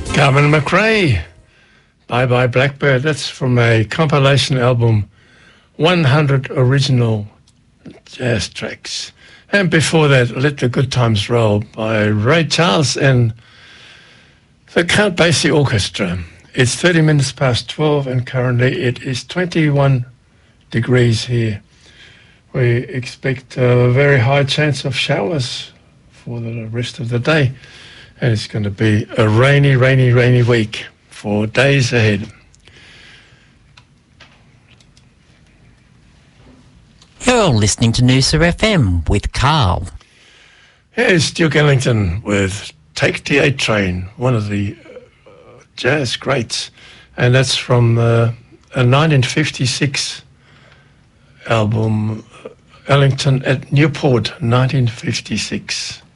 Carmen McRae, Bye Bye Blackbird. That's from a compilation album, 100 Original Jazz Tracks. And before that, Let the Good Times Roll by Ray Charles and the Count Basie Orchestra. It's 30 minutes past 12 and currently it is 21 degrees here. We expect a very high chance of showers for the rest of the day. And it's going to be a rainy week for days ahead. You're listening to Noosa FM with Carl. Here's Duke Ellington with Take the 8 Train, one of the jazz greats. And that's from a 1956 album, Ellington at Newport, 1956.